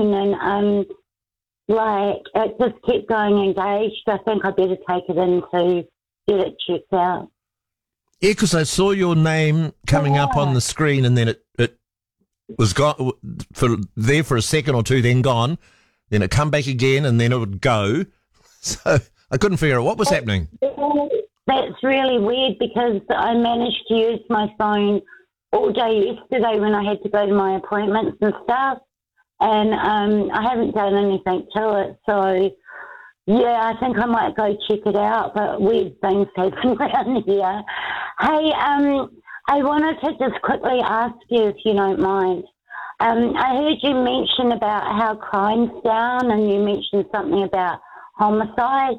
phone, and it just kept going engaged. I think I better take it in to get it checked out. Yeah, because I saw your name coming up on the screen, and then it was gone for a second or two, then gone. Then it come back again, and then it would go. So I couldn't figure out what was happening. That's really weird because I managed to use my phone all day yesterday when I had to go to my appointments and stuff, and I haven't done anything to it. So, yeah, I think I might go check it out, but weird things happen around here. Hey, I wanted to just quickly ask you, if you don't mind. I heard you mention about how crime's down, and you mentioned something about homicide.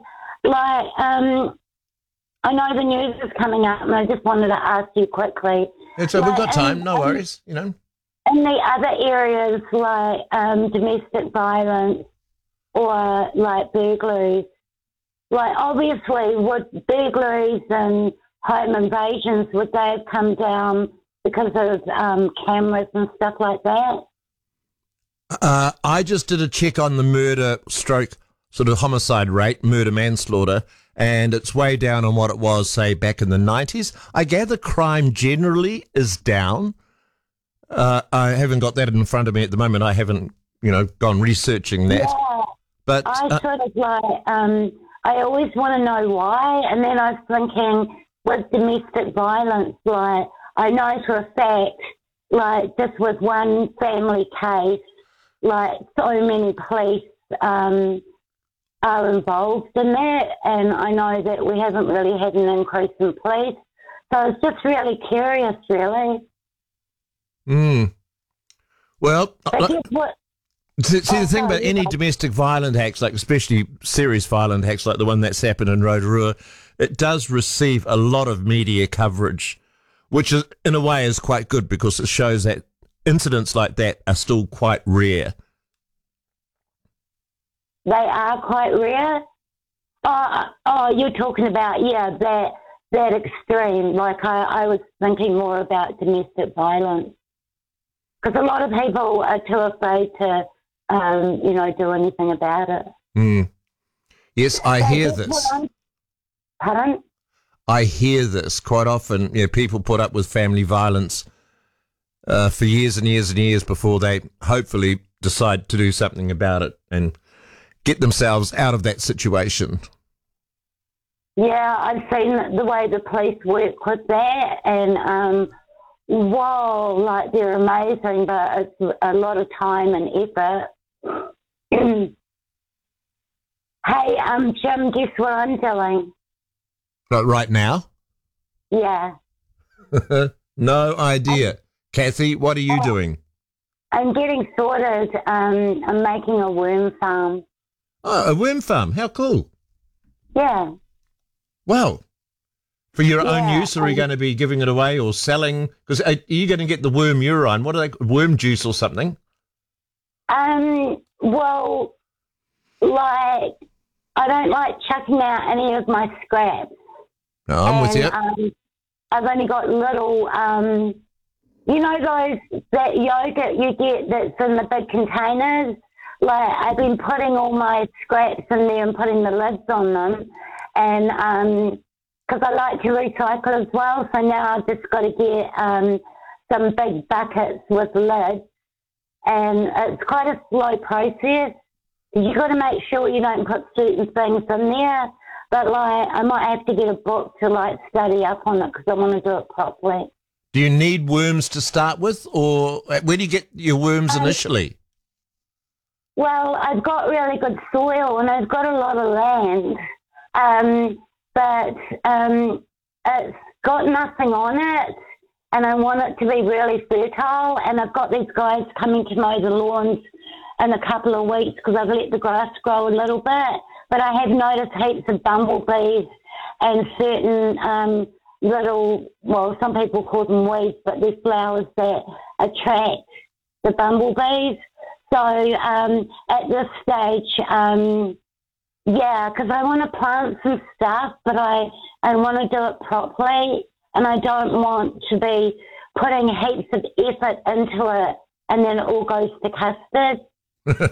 I know the news is coming up, and I just wanted to ask you quickly. So we've got time, no worries, In the other areas, domestic violence or burglaries, obviously, would burglaries and home invasions, would they have come down because of cameras and stuff like that? I just did a check on the murder stroke sort of homicide rate, murder manslaughter, and it's way down on what it was, say, back in the 90s. I gather crime generally is down. I haven't got that in front of me at the moment. I haven't, gone researching that. Yeah, but I sort of I always want to know why, and then I was thinking with domestic violence, I know for a fact, just with one family case, so many police are involved in that, and I know that we haven't really had an increase in police. So I was just really curious, really. Well, see, the thing about any domestic violent acts, especially serious violent acts like the one that's happened in Rotorua, it does receive a lot of media coverage, which is, in a way, is quite good because it shows that incidents like that are still quite rare. They are quite rare? Oh, you're talking about, that extreme. I was thinking more about domestic violence. Because a lot of people are too afraid to, do anything about it. Yes, I hear this. Pardon? I hear this quite often. People put up with family violence for years and years and years before they hopefully decide to do something about it and get themselves out of that situation. Yeah, I've seen the way the police work with that, and they're amazing, but it's a lot of time and effort. Hey, Jim, guess what I'm doing? Right now? Yeah. No idea. Kathy, what are you doing? I'm getting sorted. I'm making a worm farm. Oh, a worm farm. How cool. Yeah. Wow. For your own use, or are you going to be giving it away or selling? Because are you going to get the worm urine? What are they? Worm juice or something? Well, I don't like chucking out any of my scraps. No, I'm with you. I've only got little, that yogurt you get that's in the big containers? I've been putting all my scraps in there and putting the lids on them. And because I like to recycle as well, so now I've just got to get some big buckets with lids. And it's quite a slow process. You've got to make sure you don't put certain things in there. But, I might have to get a book to, study up on it because I want to do it properly. Do you need worms to start with, or where do you get your worms initially? Well, I've got really good soil and I've got a lot of land, but it's got nothing on it, and I want it to be really fertile. And I've got these guys coming to mow the lawns in a couple of weeks because I've let the grass grow a little bit. But I have noticed heaps of bumblebees and certain some people call them weeds, but they're flowers that attract the bumblebees. So at this stage, because I want to plant some stuff, but I want to do it properly, and I don't want to be putting heaps of effort into it and then it all goes to custard.